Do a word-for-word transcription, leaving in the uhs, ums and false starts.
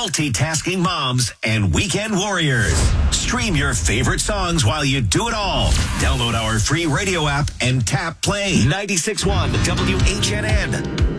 multitasking moms, and weekend warriors. Stream your favorite songs while you do it all. Download our free radio app and tap play. ninety-six point one W H N N.